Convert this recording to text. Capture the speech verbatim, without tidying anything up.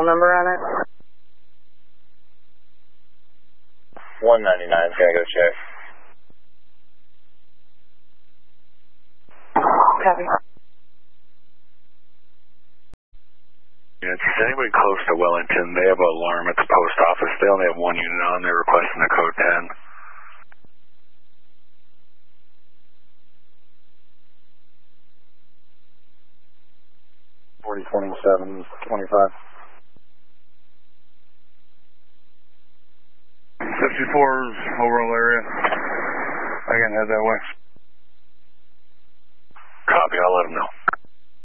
number on it? one ninety-nine, gotta go check. Copy. If there's anybody close to Wellington, they have an alarm at the post office. They only have one unit on. They're requesting a code ten. forty twenty-seven twenty-five. fifty-four's overall area. I can head that way. Copy, I'll let them know.